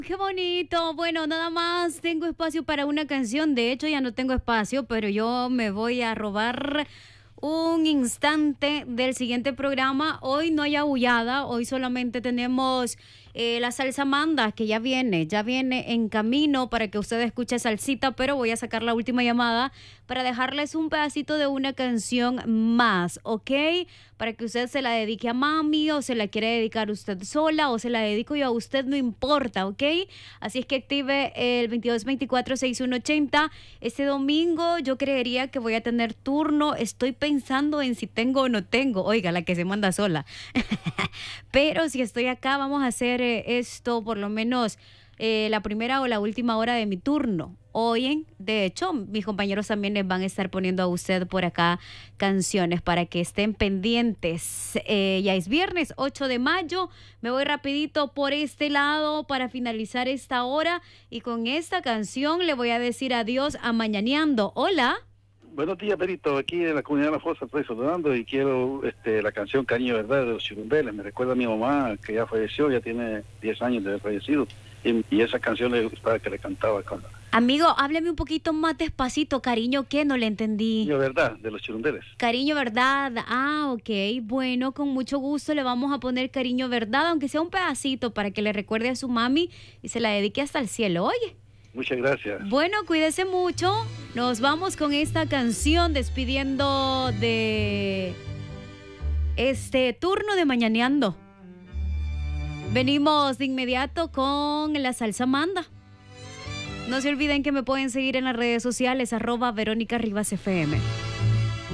Qué bonito. Bueno, nada más tengo espacio para una canción. De hecho, ya no tengo espacio, pero yo me voy a robar un instante del siguiente programa. Hoy no hay aullada, hoy solamente tenemos la salsa manda, que ya viene en camino para que usted escuche salsita, pero voy a sacar la última llamada para dejarles un pedacito de una canción más, ¿ok? Para que usted se la dedique a mami o se la quiere dedicar usted sola o se la dedico yo a usted, no importa, ¿ok? Así es que active el 2224-6180. Este domingo yo creería que voy a tener turno, estoy pensando en si tengo o no tengo, oiga, la que se manda sola. Pero si estoy acá, vamos a hacer esto por lo menos la primera o la última hora de mi turno. Oyen, de hecho, mis compañeros también les van a estar poniendo a usted por acá canciones para que estén pendientes. Ya es viernes 8 de mayo. Me voy rapidito por este lado para finalizar esta hora. Y con esta canción le voy a decir adiós a Mañaneando. Hola. Buenos días, Perito. Aquí en la comunidad de La Fosa estoy saludando y quiero la canción Cariño Verdad de los Chirumbeles. Me recuerda a mi mamá, que ya falleció, ya tiene 10 años de haber fallecido. Y esa canción le gustaba que le cantaba. Amigo, hábleme un poquito más despacito. Cariño, ¿qué? No le entendí. Cariño Verdad, de los Chirumbeles. Cariño Verdad. Ah, ok. Bueno, con mucho gusto le vamos a poner Cariño Verdad, aunque sea un pedacito para que le recuerde a su mami y se la dedique hasta el cielo. Oye. Muchas gracias. Bueno, cuídese mucho. Nos vamos con esta canción despidiendo de este turno de Mañaneando. Venimos de inmediato con la salsa manda. No se olviden que me pueden seguir en las redes sociales @Verónica Rivas FM.